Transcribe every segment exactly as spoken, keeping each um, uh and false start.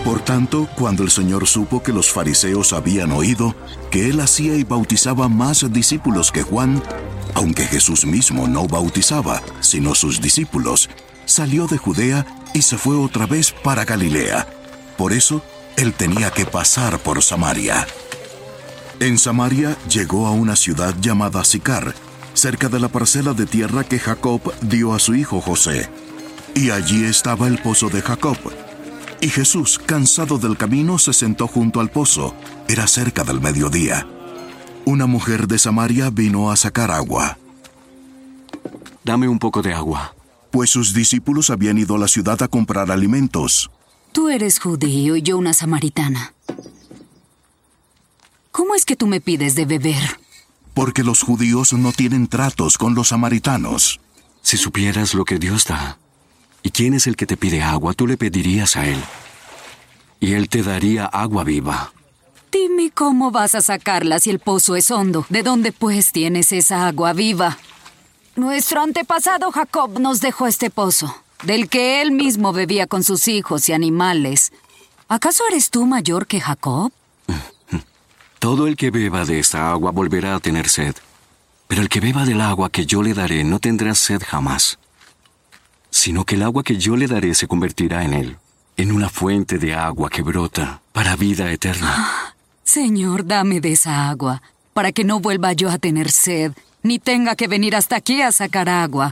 Por tanto, cuando el Señor supo que los fariseos habían oído que él hacía y bautizaba más discípulos que Juan, aunque Jesús mismo no bautizaba, sino sus discípulos, salió de Judea y se fue otra vez para Galilea. Por eso, él tenía que pasar por Samaria. En Samaria llegó a una ciudad llamada Sicar, cerca de la parcela de tierra que Jacob dio a su hijo José. Y allí estaba el pozo de Jacob. Y Jesús, cansado del camino, se sentó junto al pozo. Era cerca del mediodía. Una mujer de Samaria vino a sacar agua. Dame un poco de agua. Pues sus discípulos habían ido a la ciudad a comprar alimentos. Tú eres judío y yo una samaritana. ¿Cómo es que tú me pides de beber? Porque los judíos no tienen tratos con los samaritanos. Si supieras lo que Dios da, y quién es el que te pide agua, tú le pedirías a Él. Y Él te daría agua viva. Dime cómo vas a sacarla si el pozo es hondo. ¿De dónde pues tienes esa agua viva? Nuestro antepasado Jacob nos dejó este pozo, del que él mismo bebía con sus hijos y animales. ¿Acaso eres tú mayor que Jacob? Todo el que beba de esta agua volverá a tener sed. Pero el que beba del agua que yo le daré no tendrá sed jamás, sino que el agua que yo le daré se convertirá en él, en una fuente de agua que brota para vida eterna. Ah, Señor, dame de esa agua, para que no vuelva yo a tener sed, ni tenga que venir hasta aquí a sacar agua.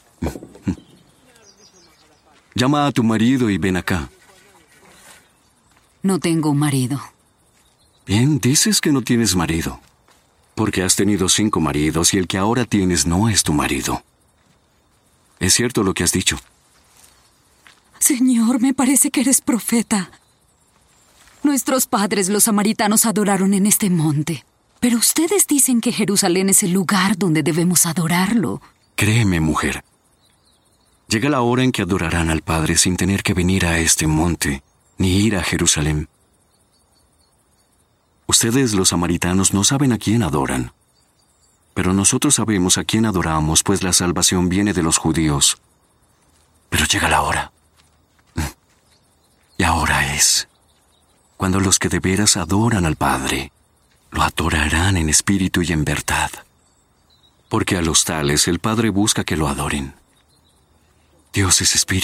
Llama a tu marido y ven acá. No tengo un marido. Bien, dices que no tienes marido, porque has tenido cinco maridos y el que ahora tienes no es tu marido. ¿Es cierto lo que has dicho? Señor, me parece que eres profeta. Nuestros padres, los samaritanos, adoraron en este monte. Pero ustedes dicen que Jerusalén es el lugar donde debemos adorarlo. Créeme, mujer. Llega la hora en que adorarán al Padre sin tener que venir a este monte, ni ir a Jerusalén. Ustedes, los samaritanos, no saben a quién adoran. Pero nosotros sabemos a quién adoramos, pues la salvación viene de los judíos. Pero llega la hora. Y ahora es cuando los que de veras adoran al Padre lo adorarán en espíritu y en verdad. Porque a los tales el Padre busca que lo adoren. Dios es espíritu.